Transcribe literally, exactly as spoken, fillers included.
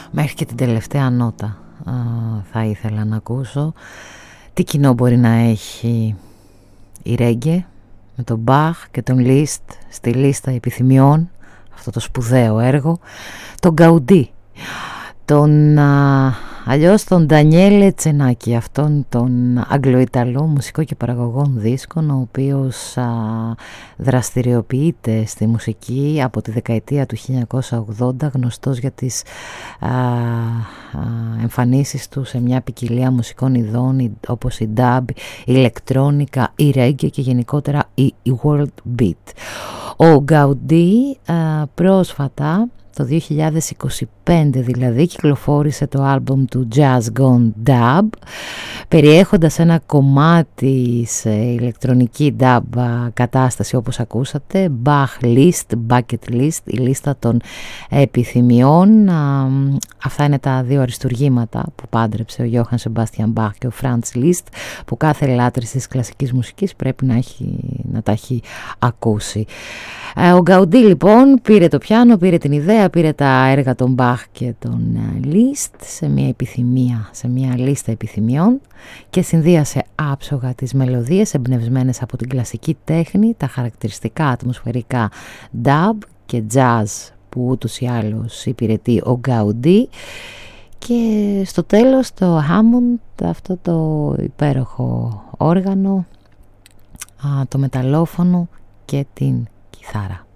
μέχρι και την τελευταία νότα α, θα ήθελα να ακούσω. Τι κοινό μπορεί να έχει η ρέγγε με τον Μπαχ και τον Λίστ στη λίστα επιθυμιών, αυτό το σπουδαίο έργο, τον Γκαουντί, τον α, αλλιώς τον Ντανιέλε Τσενάκη, αυτόν τον Αγγλοϊταλό μουσικό και παραγωγό δίσκων, ο οποίος α, δραστηριοποιείται στη μουσική από τη δεκαετία του χίλια εννιακόσια ογδόντα, γνωστός για τις α, α, εμφανίσεις του σε μια ποικιλία μουσικών ειδών όπως η dub, η ηλεκτρόνικα, η reggae και γενικότερα η world beat. Ο Γκαουντί α, πρόσφατα, το δύο χιλιάδες είκοσι πέντε δηλαδή, κυκλοφόρησε το άλμπουμ του Jazz Gone Dub, περιέχοντας ένα κομμάτι σε ηλεκτρονική dub κατάσταση όπως ακούσατε, Bach List, Bucket List, η λίστα των επιθυμιών. Αυτά είναι τα δύο αριστουργήματα που πάντρεψε ο Γιώχαν Σεμπάστιαν Μπαχ και ο Φραντς Λίστ, που κάθε λάτρης της κλασικής μουσικής πρέπει να, έχει, να τα έχει ακούσει. Ο Γκαουντί λοιπόν πήρε το πιάνο, πήρε την ιδέα, πήρε τα έργα των Μπαχ και των Λίστ σε μια επιθυμία, σε μια λίστα επιθυμιών και συνδύασε άψογα τις μελωδίες εμπνευσμένες από την κλασική τέχνη, τα χαρακτηριστικά ατμοσφαιρικά dub και jazz που ούτως ή άλλως υπηρετεί ο Γκαουντί, και στο τέλος το Hammond, αυτό το υπέροχο όργανο, το μεταλλόφωνο και την κιθάρα.